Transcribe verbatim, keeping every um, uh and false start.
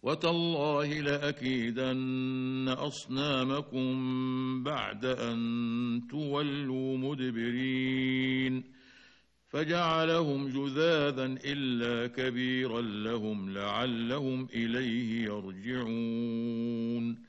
وتالله لأكيدن أصنامكم بعد أن تولوا مدبرين فجعلهم جذاذا إلا كبيرا لهم لعلهم إليه يرجعون